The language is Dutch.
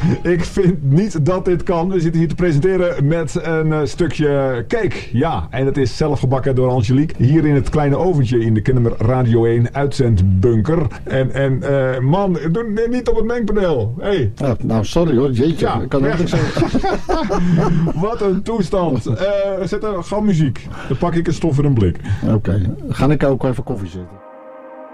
Ik vind niet dat dit kan. We zitten hier te presenteren met een stukje cake. Ja, en het is zelf gebakken door Angelique. Hier in het kleine oventje in de Kennemer Radio 1 uitzendbunker. En man, doe niet op het mengpaneel. Hey. Ja, nou, sorry hoor. Jeetje, ik kan ook niks zeggen. Wat een toestand. Zet er gauw muziek. Dan pak ik een stof in een blik. Oké. Ga ik ook even koffie zetten.